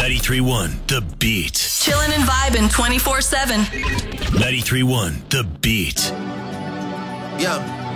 93.1 The Beat. Chillin' and vibin' 24/7. 93.1 The Beat. Yeah.